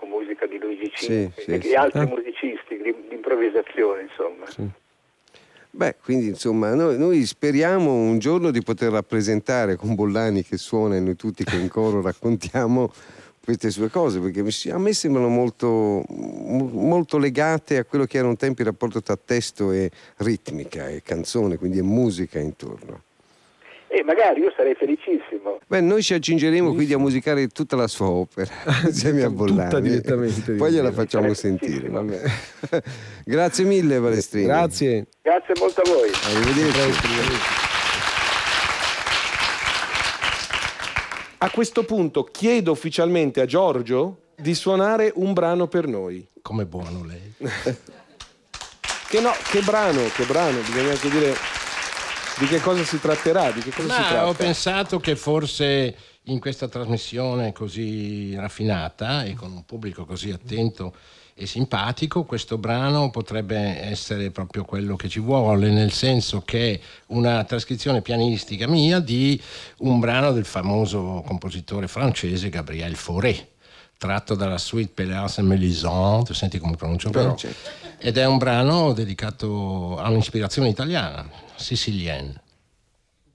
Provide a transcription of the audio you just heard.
con musica di Luigi Sì, Cinque sì, e altri musicisti di improvvisazione, insomma. sì. Beh, quindi insomma noi speriamo un giorno di poter rappresentare con Bollani che suona e noi tutti che in coro raccontiamo queste sue cose, perché a me sembrano molto legate a quello che era un tempo il rapporto tra testo e ritmica e canzone, quindi è musica intorno. E magari io sarei felicissimo. Beh, noi ci accingeremo quindi a musicare tutta la sua opera insieme a Bollani. Tutta direttamente. Poi gliela facciamo Sarei sentire. felicissimo. Vabbè. Grazie mille, Balestrini. Grazie. Grazie molto a voi. Arrivederci. A questo punto chiedo ufficialmente a Giorgio di suonare un brano per noi. Come buono lei. Che brano, bisogna anche dire di che cosa si tratterà, di che cosa si tratta. Ho pensato che forse in questa trasmissione così raffinata e con un pubblico così attento e simpatico, questo brano potrebbe essere proprio quello che ci vuole, nel senso che è una trascrizione pianistica mia di un brano del famoso compositore francese Gabriel Fauré, tratto dalla suite Pélars et Mélisande, tu senti come pronuncio però, ed è un brano dedicato a un'ispirazione italiana, sicilienne.